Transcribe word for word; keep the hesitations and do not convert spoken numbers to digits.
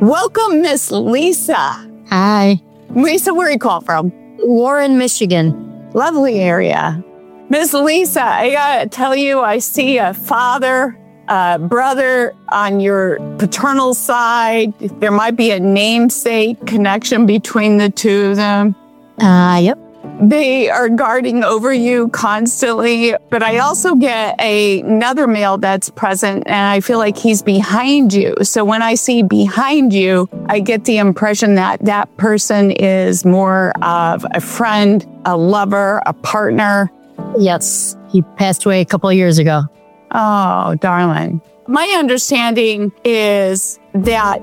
Welcome, Miss Lisa. Hi. Lisa, where are you calling from? Warren, Michigan. Lovely area. Miss Lisa, I gotta tell you, I see a father, a brother on your paternal side. There might be a namesake connection between the two of them. Uh, yep. They are guarding over you constantly, but I also get a, another male that's present, and I feel like he's behind you. So when I see behind you, I get the impression that that person is more of a friend, a lover, a partner. Yes. He passed away a couple of years ago. Oh, darling. My understanding is that